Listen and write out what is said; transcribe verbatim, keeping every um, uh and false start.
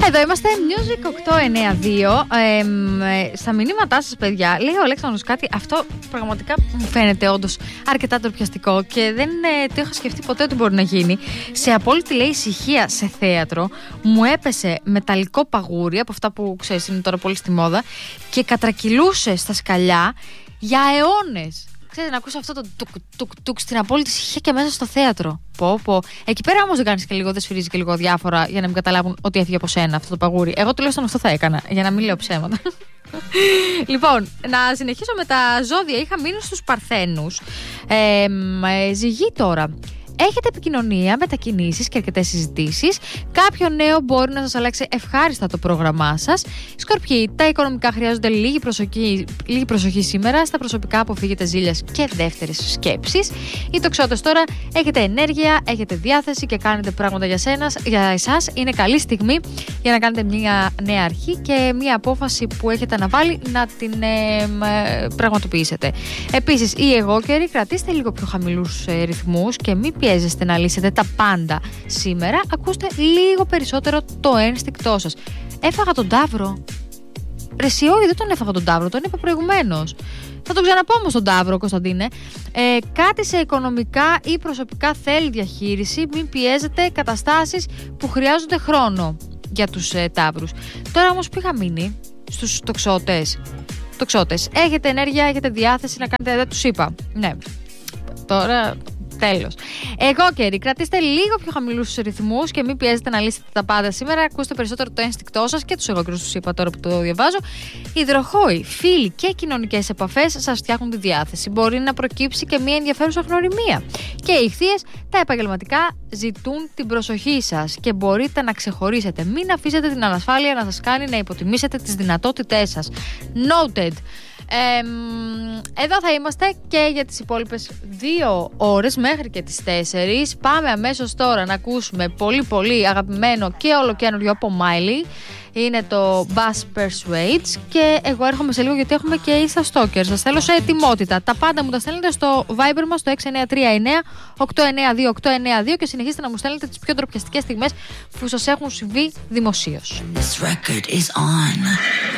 Εδώ είμαστε Music οκτώ εννιά δύο. Ε, ε, στα μηνύματά σας, παιδιά, λέει ο Αλέξανδρος κάτι. Αυτό πραγματικά μου φαίνεται όντως αρκετά ντροπιαστικό και δεν ε, το είχα σκεφτεί ποτέ ότι μπορεί να γίνει. Σε απόλυτη, λέει, ησυχία σε θέατρο μου έπεσε μεταλλικό παγούρι, από αυτά που ξέρεις είναι τώρα πολύ στη μόδα, και κατρακυλούσε στα σκαλιά για αιώνες. Ξέρετε, να ακούσω αυτό το τουκ τουκ τουκ στην απόλυτη ησυχία και μέσα στο θέατρο. Πω, πω. Εκεί πέρα όμως δεν κάνεις και λίγο, δεν σφυρίζει και λίγο διάφορα για να μην καταλάβουν ότι έφυγε από σένα αυτό το παγούρι. Εγώ τουλάχιστον αυτό θα έκανα, για να μην λέω ψέματα. Λοιπόν, να συνεχίσω με τα ζώδια. Είχα μείνει στους Παρθένους. Ε, ε, ζυγή τώρα. Έχετε επικοινωνία, μετακινήσεις και αρκετές συζητήσεις. Κάποιο νέο μπορεί να σας αλλάξει ευχάριστα το πρόγραμμά σας. Σκορπιοί, τα οικονομικά χρειάζονται λίγη προσοχή, λίγη προσοχή σήμερα. Στα προσωπικά αποφύγετε ζήλιας και δεύτερες σκέψεις. Οι τοξότες τώρα, έχετε ενέργεια, έχετε διάθεση και κάνετε πράγματα για, σένας, για εσάς. Είναι καλή στιγμή για να κάνετε μια νέα αρχή και μια απόφαση που έχετε αναβάλει να την ε, ε, πραγματοποιήσετε. Επίσης, οι εγώκεροι, κρατήστε λίγο πιο χαμηλούς ε, ρυθμούς και μην πιέζεστε να λύσετε τα πάντα σήμερα. Ακούστε λίγο περισσότερο το ένστικτό σας. Έφαγα τον Ταύρο. Ρε εσύ, όχι, δεν τον έφαγα τον Ταύρο, τον είπα προηγουμένως. Θα τον ξαναπώ όμως τον Ταύρο, Κωνσταντίνε. Ε, κάτι σε οικονομικά ή προσωπικά θέλει διαχείριση. Μην πιέζετε καταστάσεις που χρειάζονται χρόνο για τους ε, Ταύρους. Τώρα όμως που είχα μείνει στους τοξότες. Τοξότες. Έχετε ενέργεια, έχετε διάθεση να κάνετε. Δεν τους είπα. Ναι. Τώρα. Τέλος. Εγώκεροι, κρατήστε λίγο πιο χαμηλούς ρυθμούς και μην πιέζετε να λύσετε τα πάντα σήμερα. Ακούστε περισσότερο το ένστικτό σας και τους εγώκερους, τους είπα τώρα που το διαβάζω. Υδροχόοι, φίλοι και κοινωνικές επαφές σας φτιάχνουν τη διάθεση. Μπορεί να προκύψει και μια ενδιαφέρουσα γνωριμία. Και οι Ιχθύες, τα επαγγελματικά ζητούν την προσοχή σας και μπορείτε να ξεχωρίσετε. Μην αφήσετε την ανασφάλεια να σας κάνει να υποτιμήσετε τις δυνατότητές σας. Noted. Ε, εδώ θα είμαστε και για τις υπόλοιπες δύο ώρες μέχρι και τις τέσσερις. Πάμε αμέσως τώρα να ακούσουμε πολύ πολύ αγαπημένο και ολοκαίνουργιο από Miley. Είναι το Bass Persuades. Και εγώ έρχομαι σε λίγο γιατί έχουμε και Insta Stalkers. Σας θέλω σε ετοιμότητα. Τα πάντα μου τα στέλνετε στο Viber μας, στο έξι εννιά τρία εννιά οκτώ εννιά δύο οκτώ εννιά δύο, και συνεχίστε να μου στέλνετε τις πιο ντροπιαστικές στιγμές που σας έχουν συμβεί δημοσίως.